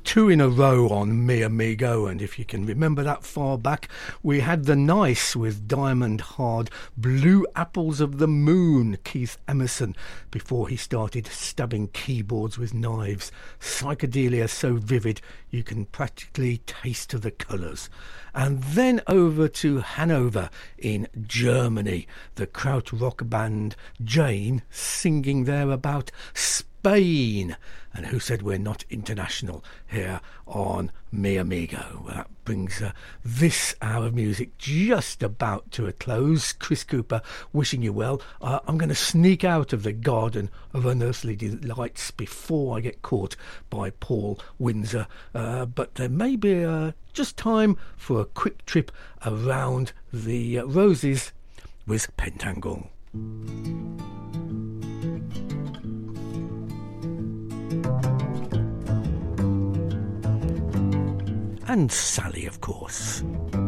two in a row on Mi Amigo, and if you can remember that far back, we had The Nice with Diamond Hard, Blue Apples of the Moon, Keith Emerson, before he started stabbing keyboards with knives. Psychedelia so vivid you can practically taste the colours. And then over to Hanover in Germany, the krautrock band Jane singing there about Spain. And who said we're not international here on Mi Amigo? Well, that brings this hour of music just about to a close. Chris Cooper wishing you well. I'm going to sneak out of the Garden of Unearthly Delights before I get caught by Paul Windsor. But there may be just time for a quick trip around the roses with Pentangle. And Sally, of course.